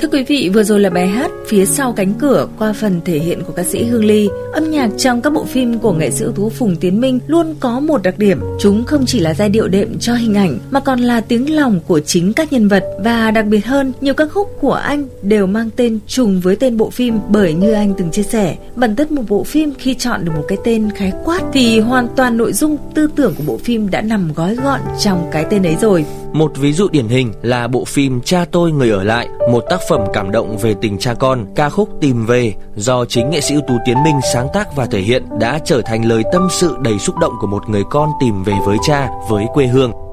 Thưa quý vị, vừa rồi là bài hát Phía sau cánh cửa qua phần thể hiện của ca sĩ Hương Ly. Âm nhạc trong các bộ phim của nghệ sĩ ưu tú Phùng Tiến Minh luôn có một đặc điểm, chúng không chỉ là giai điệu đệm cho hình ảnh mà còn là tiếng lòng của chính các nhân vật. Và đặc biệt hơn, nhiều ca khúc của anh đều mang tên trùng với tên bộ phim, bởi như anh từng chia sẻ, bản chất một bộ phim khi chọn được một cái tên khái quát thì hoàn toàn nội dung tư tưởng của bộ phim đã nằm gói gọn trong cái tên ấy rồi. Một ví dụ điển hình là bộ phim Cha tôi người ở lại, một tác phẩm cảm động về tình cha con. Ca khúc Tìm về do chính nghệ sĩ ưu tú Tiến Minh sáng tác và thể hiện đã trở thành lời tâm sự đầy xúc động của một người con tìm về với cha, với quê hương.